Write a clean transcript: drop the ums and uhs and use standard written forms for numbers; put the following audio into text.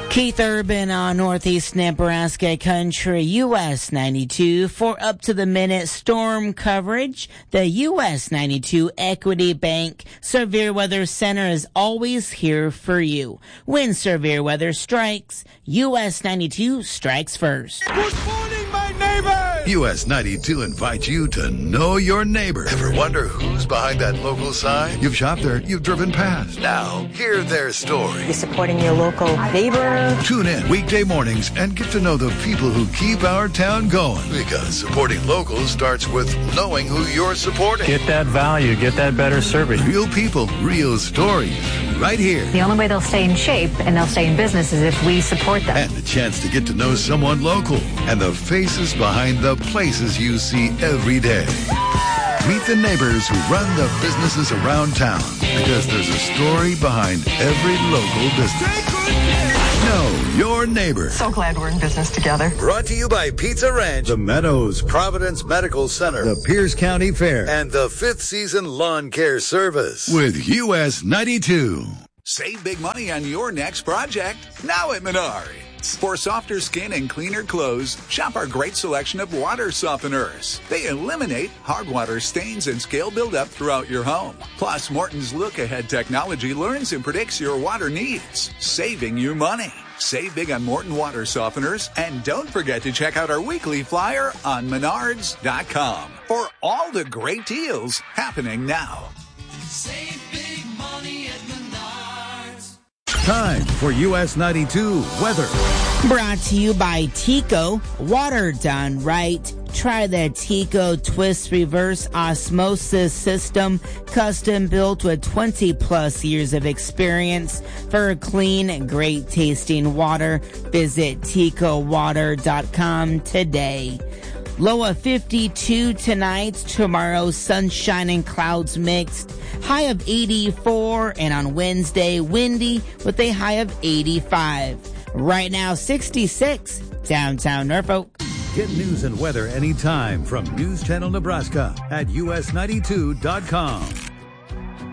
Keith Urban on Northeast Nebraska Country, US 92 for up-to-the-minute storm coverage. The US 92 Equity Bank Severe Weather Center is always here for you. When severe weather strikes, US 92 strikes first. Good morning, my neighbor! US 92 invites you to know your neighbor. Ever wonder who's behind that local sign? You've shopped there, you've driven past. Now, hear their story. You're supporting your local neighbor. Tune in weekday mornings and get to know the people who keep our town going. Because supporting locals starts with knowing who you're supporting. Get that value, get that better service. Real people, real stories, right here. The only way they'll stay in shape and they'll stay in business is if we support them. And the chance to get to know someone local and the faces behind the places you see every day. Meet the neighbors who run the businesses around town, because there's a story behind every local business. Know your neighbor. So glad we're in business together. Brought to you by Pizza Ranch, The Meadows, Providence Medical Center, the Pierce County Fair, and the 5th Season Lawn Care Service with US 92. Save big money on your next project now at Menards. For softer skin and cleaner clothes, shop our great selection of water softeners. They eliminate hard water stains and scale buildup throughout your home. Plus, Morton's look-ahead technology learns and predicts your water needs, saving you money. Save big on Morton water softeners, and don't forget to check out our weekly flyer on Menards.com for all the great deals happening now. Save big money at Menards. Time for US 92 weather. Brought to you by Tico. Water done right. Try the Tico Twist Reverse Osmosis System, custom built with 20 plus years of experience for clean, great tasting water. Visit ticowater.com today. Low of 52 tonight. Tomorrow, sunshine and clouds mixed. High of 84. And on Wednesday, windy with a high of 85. Right now, 66. Downtown Norfolk. Get news and weather anytime from News Channel Nebraska at us92.com.